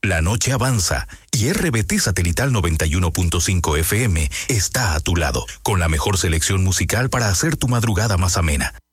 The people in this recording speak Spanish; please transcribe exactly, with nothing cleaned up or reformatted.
La noche avanza y R B T Satelital noventa y uno punto cinco F M está a tu lado, con la mejor selección musical para hacer tu madrugada más amena.